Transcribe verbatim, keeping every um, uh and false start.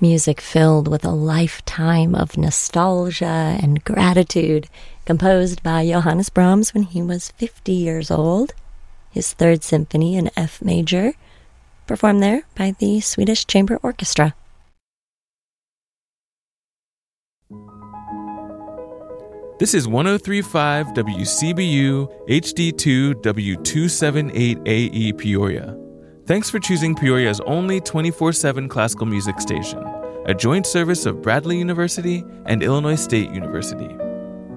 Music filled with a lifetime of nostalgia and gratitude, composed by Johannes Brahms when he was fifty years old. His Third Symphony in F major, performed there by the Swedish Chamber Orchestra. This is one oh three point five W C B U H D two W two seventy-eight A E Peoria. Thanks for choosing Peoria's only twenty-four seven classical music station, a joint service of Bradley University and Illinois State University.